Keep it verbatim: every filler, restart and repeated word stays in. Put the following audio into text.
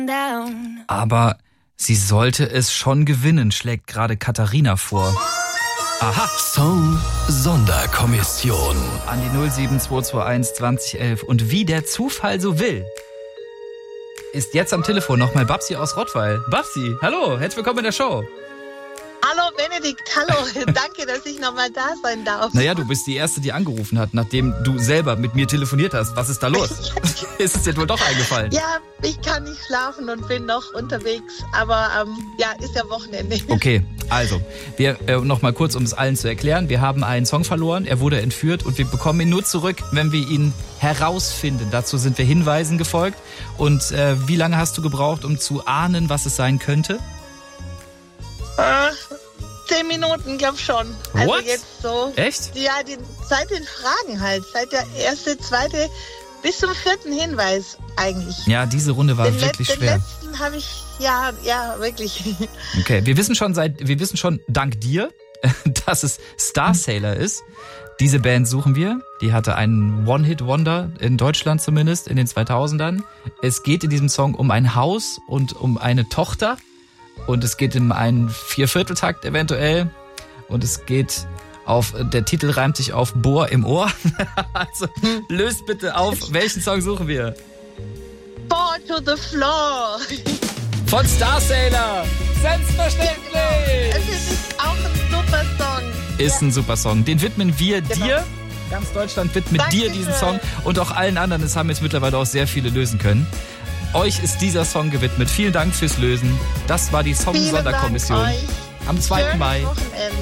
Aber sie sollte es schon gewinnen, schlägt gerade Katharina vor. Aha. Song Sonderkommission. An die null sieben zwei zwei eins zwanzig elf. Und wie der Zufall so will, ist jetzt am Telefon nochmal Babsi aus Rottweil. Babsi, hallo, herzlich willkommen in der Show. Hallo Benedikt, hallo, danke, dass ich nochmal da sein darf. Naja, du bist die Erste, die angerufen hat, nachdem du selber mit mir telefoniert hast. Was ist da los? Ist es dir wohl doch eingefallen? Ja, ich kann nicht schlafen und bin noch unterwegs, aber ähm, ja, ist ja Wochenende. Okay, also, wir äh, nochmal kurz, um es allen zu erklären. Wir haben einen Song verloren, er wurde entführt und wir bekommen ihn nur zurück, wenn wir ihn herausfinden. Dazu sind wir Hinweisen gefolgt. Und äh, wie lange hast du gebraucht, um zu ahnen, was es sein könnte? Äh, zehn Minuten, glaub schon. Also What? jetzt so. Echt? Ja, den, seit den Fragen halt. Seit der erste, zweite bis zum vierten Hinweis eigentlich. Ja, diese Runde war den wirklich Let- schwer. Den letzten habe ich, ja, ja, wirklich. Okay, wir wissen schon seit, wir wissen schon dank dir, dass es Starsailor ist. Diese Band suchen wir. Die hatte einen One-Hit-Wonder, in Deutschland zumindest, in den zweitausendern. Es geht in diesem Song um ein Haus und um eine Tochter. Und es geht um einen Viervierteltakt eventuell. Und es geht auf, der Titel reimt sich auf Bohr im Ohr. Also löst bitte auf, welchen Song suchen wir? Fall to the floor. Von Starsailor. Selbstverständlich. Es ist auch ein super Song. Ist ja. ein super Song. Den widmen wir Genau. dir. Ganz Deutschland widmet Dankeschön. dir diesen Song. Und auch allen anderen. Es haben jetzt mittlerweile auch sehr viele lösen können. Euch ist dieser Song gewidmet. Vielen Dank fürs Lösen. Das war die Vielen Dank Song-Sonderkommission euch. am zweiten Schönes Mai. Wochenende.